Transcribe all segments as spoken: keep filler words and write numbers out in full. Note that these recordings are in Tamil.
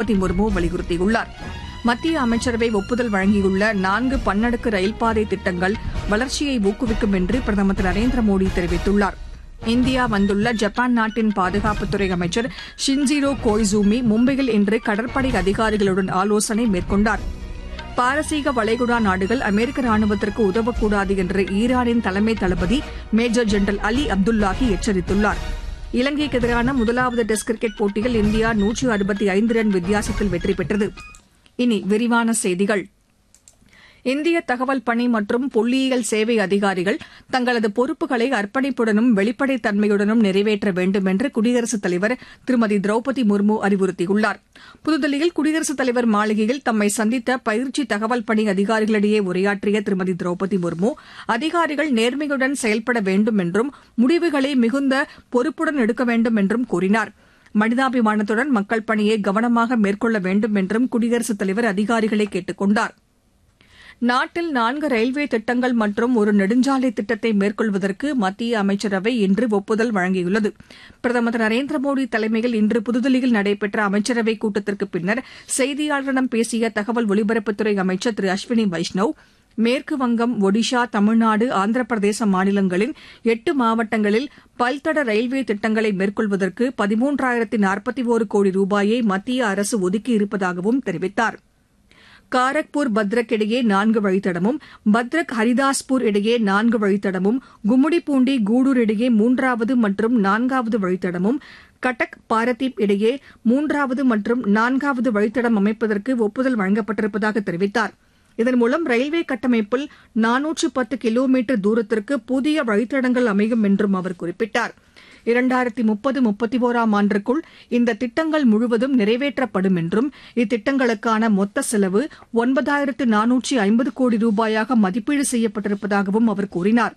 திரௌபதி முர்மு வலியுறுத்தியுள்ளார். மத்திய அமைச்சரவை ஒப்புதல் வழங்கியுள்ள நான்கு பன்னடுக்கு ரயில்பாதை திட்டங்கள் வளர்ச்சியை ஊக்குவிக்கும் என்று பிரதமர் திரு நரேந்திர மோடி தெரிவித்துள்ளார். இந்தியா வந்துள்ள ஜப்பான் நாட்டின் பாதுகாப்புத்துறை அமைச்சர் ஷின்ஜிரோ கோய்சூமி மும்பையில் இன்று கடற்படை அதிகாரிகளுடன் ஆலோசனை மேற்கொண்டார். பாரசீக வளைகுடா நாடுகள் அமெரிக்க ராணுவத்திற்கு உதவக்கூடாது என்று ஈரானின் தலைமை தளபதி மேஜர் ஜெனரல் அலி அப்துல்லாஹி எச்சரித்துள்ளார். இலங்கைக்கு எதிரான முதலாவது டெஸ்ட் கிரிக்கெட் போட்டியில் இந்தியா நூற்று அறுபத்தி ஐந்து ரன் வித்தியாசத்தில் வெற்றி பெற்றது. இனி விரிவான செய்திகள். இந்திய தகவல் பணி மற்றும் புள்ளியியல் சேவை அதிகாரிகள் தங்களது பொறுப்புகளை அர்ப்பணிப்புடனும் வெளிப்படைத் தன்மையுடனும் நிறைவேற்ற வேண்டும் என்று குடியரசுத் தலைவர் திருமதி திரௌபதி முர்மு அறிவுறுத்தியுள்ளார். புதுதில்லியில் குடியரசுத் தலைவர் மாளிகையில் தம்மை சந்தித்த பயிற்சி தகவல் பணி அதிகாரிகளிடையே உரையாற்றிய திருமதி திரௌபதி முர்மு, அதிகாரிகள் நேர்மையுடன் செயல்பட வேண்டும் என்றும் முடிவுகளை மிகுந்த பொறுப்புடன் எடுக்க வேண்டும் என்றும் கூறினார். மனிதாபிமானத்துடன் மக்கள் பணியை கவனமாக மேற்கொள்ள வேண்டும் என்றும் குடியரசுத் தலைவர் அதிகாரிகளை கேட்டுக் கொண்டார். நாட்டில் நான்கு ரயில்வே திட்டங்கள் மற்றும் ஒரு நெடுஞ்சாலை திட்டத்தை மேற்கொள்வதற்கு மத்திய அமைச்சரவை இன்று ஒப்புதல் வழங்கியுள்ளது. பிரதமர் திரு நரேந்திர மோடி தலைமையில் இன்று புதுதில்லியில் நடைபெற்ற அமைச்சரவைக் கூட்டத்திற்கு பின்னர் செய்தியாளர்களிடம் பேசிய தகவல் ஒலிபரப்புத்துறை அமைச்சர் திரு அஸ்வினி வைஷ்ணவ், மேற்கு வங்கம், ஒடிஷா, தமிழ்நாடு, ஆந்திர பிரதேச மாநிலங்களின் எட்டு மாவட்டங்களில் பல்தட ரயில்வே திட்டங்களை மேற்கொள்வதற்கு பதிமூன்றாயிரத்து நாற்பத்தி ஒரு கோடி ரூபாயை மத்திய அரசு ஒதுக்கியிருப்பதாகவும் தெரிவித்தார். காரக்பூர் பத்ரக் இடையே நான்கு வழித்தடமும், பத்ரக் ஹரிதாஸ்பூர் இடையே நான்கு வழித்தடமும், கும்முடிப்பூண்டி கூடூர் இடையே மூன்றாவது மற்றும் நான்காவது வழித்தடமும், கட்டக் பாரதீப் இடையே மூன்றாவது மற்றும் நான்காவது வழித்தடம் அமைப்பதற்கு ஒப்புதல் வழங்கப்பட்டிருப்பதாக தெரிவித்தார். இதன் மூலம் ரயில்வே கட்டமைப்பில் நானூற்று பத்து கிலோமீட்டர் தூரத்திற்கு புதிய வழித்தடங்கள் அமையும் என்றும் அவர் குறிப்பிட்டார். இரண்டாயிரத்து முப்பது முப்பத்தி ஒராம் ஆண்டிற்குள் இந்த திட்டங்கள் முழுவதும் நிறைவேற்றப்படும் என்றும் இத்திட்டங்களுக்கான மொத்த செலவு ஒன்பதாயிரத்து நானூற்று ஐம்பது கோடி ரூபாயாக மதிப்பீடு செய்யப்பட்டிருப்பதாகவும் அவர் கூறினார்.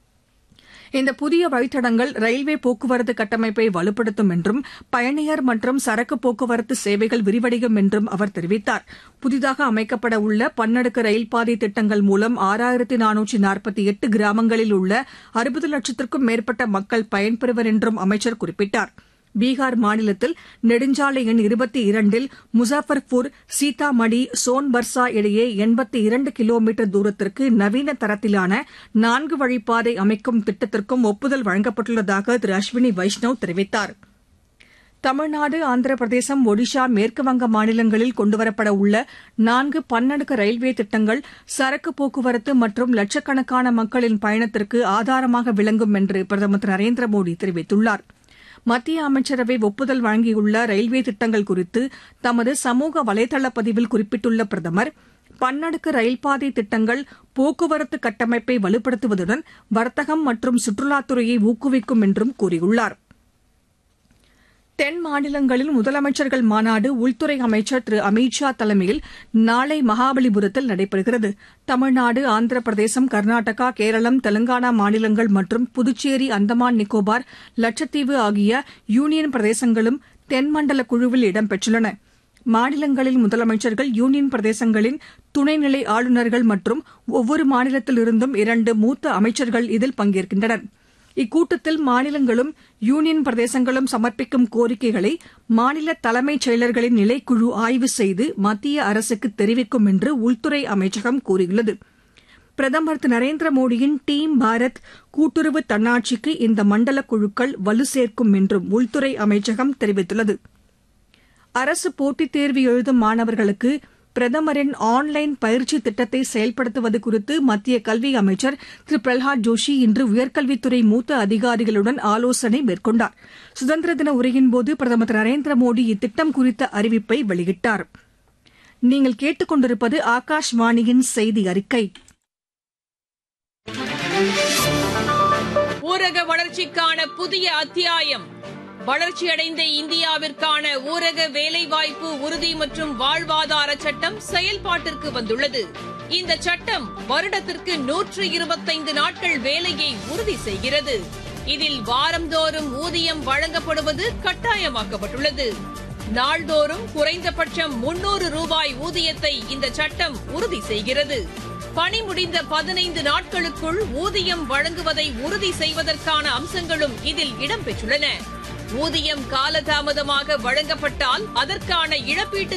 இந்த புதிய வழித்தடங்கள் ரயில்வே போக்குவரத்து கட்டமைப்பை வலுப்படுத்தும் என்றும் பயணியர் மற்றும் சரக்கு போக்குவரத்து சேவைகள் விரிவடையும் என்றும் அவர் தெரிவித்தார். புதிதாக அமைக்கப்பட உள்ள பன்னடுக்கு ரயில்பாதை திட்டங்கள் மூலம் ஆறாயிரத்து நானூற்று நாற்பத்தி எட்டு கிராமங்களில் உள்ள அறுபது லட்சத்திற்கும் மேற்பட்ட மக்கள் பயன்பெறுவர் என்றும் அமைச்சர் குறிப்பிட்டார். பீகார் மாநிலத்தில் நெடுஞ்சாலை எண் இருபத்தி இரண்டில் முசாஃபர்பூர், சீதாமடி, சோன்பர்சா இடையே எண்பத்தி இரண்டு கிலோமீட்டர் தூரத்திற்கு நவீன தரத்திலான நான்கு வழிப்பாதை அமைக்கும் திட்டத்திற்கும் ஒப்புதல் வழங்கப்பட்டுள்ளதாக திரு அஸ்வினி வைஷ்ணவ் தெரிவித்தார். தமிழ்நாடு, ஆந்திர பிரதேசம், ஒடிஷா, மேற்குவங்க மாநிலங்களில் கொண்டுவரப்பட உள்ள நான்கு பன்னடுக்கு ரயில்வே திட்டங்கள் சரக்கு போக்குவரத்து மற்றும் லட்சக்கணக்கான மக்களின் பயணத்திற்கு ஆதாரமாக விளங்கும் என்று பிரதமர் திரு நரேந்திர மோடி தெரிவித்துள்ளார். மத்திய அமைச்சரவை ஒப்புதல் வழங்கியுள்ள ரயில்வே திட்டங்கள் குறித்து தமது சமூக வலைதள பதிவில் குறிப்பிட்டுள்ள பிரதமர், பன்னடுக்கு ரயில்பாதை திட்டங்கள் போக்குவரத்து கட்டமைப்பை வலுப்படுத்துவதுடன் வர்த்தகம் மற்றும் சுற்றுலாத்துறையை ஊக்குவிக்கும் என்றும் கூறியுள்ளார். தென் மாநிலங்களின் முதலமைச்சர்கள் மாநாடு உள்துறை அமைச்சர் திரு அமித் ஷா தலைமையில் நாளை மகாபலிபுரத்தில் நடைபெறுகிறது. தமிழ்நாடு, ஆந்திர பிரதேசம், கர்நாடகா, கேரளம், தெலங்கானா மாநிலங்கள் மற்றும் புதுச்சேரி, அந்தமான் நிக்கோபார், லட்சத்தீவு ஆகிய யூனியன் பிரதேசங்களும் தென்மண்டல குழுவில் இடம்பெற்றுள்ளன. மாநிலங்களின் முதலமைச்சர்கள், யூனியன் பிரதேசங்களின் துணைநிலை ஆளுநர்கள் மற்றும் ஒவ்வொரு மாநிலத்திலிருந்தும் இரண்டு மூத்த அமைச்சர்கள் இதில் பங்கேற்கின்றனர். இக்கூட்டத்தில் மாநிலங்களும் யூனியன் பிரதேசங்களும் சமர்ப்பிக்கும் கோரிக்கைகளை மாநில தலைமைச் செயலர்களின் நிலைக்குழு ஆய்வு செய்து மத்திய அரசுக்கு தெரிவிக்கும் என்று உள்துறை அமைச்சகம் கூறியுள்ளது. பிரதமர் திரு நரேந்திர மோடியின் டீம் பாரத் கூட்டுறவு தன்னாட்சிக்கு இந்த மண்டல குழுக்கள் வலு சேர்க்கும் என்றும் உள்துறை அமைச்சகம் தெரிவித்துள்ளது. அரசு போட்டித் தேர்வு எழுதும் மாணவர்களுக்கு பிரதமரின் ஆன்லைன் பயிற்சி திட்டத்தை செயல்படுத்துவது குறித்து மத்திய கல்வி அமைச்சர் திரு பிரல்ஹாத் ஜோஷி இன்று உயர்கல்வித்துறை மூத்த அதிகாரிகளுடன் ஆலோசனை மேற்கொண்டார். சுதந்திர தின உரையின்போது பிரதமர் திரு நரேந்திர மோடி இத்திட்டம் குறித்த அறிவிப்பை வெளியிட்டார். நீங்கள் கேட்டுக் கொண்டிருப்பது ஆகாஷ்வாணியின் செய்தி அறிக்கை. ஊரக வளர்ச்சிக்கான புதிய அத்தியாயம். வளர்ச்சியடைந்த இந்தியாவிற்கான ஊரக வேலைவாய்ப்பு உறுதி மற்றும் வாழ்வாதார சட்டம் செயல்பாட்டிற்கு வந்துள்ளது. இந்த சட்டம் வருடத்திற்கு நூற்று இருபத்தைந்து நாட்கள் வேலையை உறுதி செய்கிறது. இதில் வாரந்தோறும் ஊதியம் வழங்கப்படுவது கட்டாயமாக்கப்பட்டுள்ளது. நாள்தோறும் குறைந்தபட்சம் முன்னூறு ரூபாய் ஊதியத்தை இந்த சட்டம் உறுதி செய்கிறது. பணி முடிந்த பதினைந்து நாட்களுக்குள் ஊதியம் வழங்குவதை உறுதி செய்வதற்கான அம்சங்களும் இதில் இடம்பெற்றுள்ளன. ஊதியம் காலதாமதமாக வழங்கப்பட்டால் அதற்கான இழப்பீட்டு